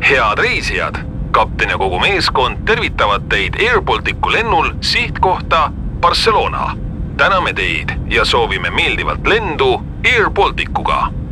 Head reisijad! Kapten ja kogu meeskond tervitavad teid Air Balticu lennul sihtkohta Barcelona. Täname teid ja soovime meeldivalt lendu Air Balticuga.